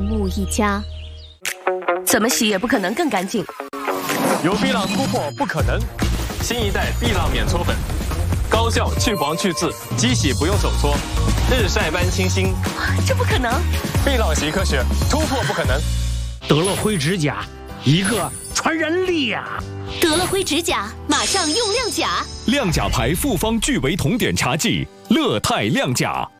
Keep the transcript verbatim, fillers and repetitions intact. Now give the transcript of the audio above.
木一家。 怎么洗也不可能更干净。 有碧浪突破不可能，新一代碧浪免搓粉，高效去黄去渍，机洗不用手搓，日晒般清新。 这不可能！ 碧浪洗科学，突破不可能。 德乐辉指甲，一个传人力呀、啊！ 德乐辉指甲，马上用亮甲。 亮甲牌复方聚维酮碘茶剂，乐泰亮甲。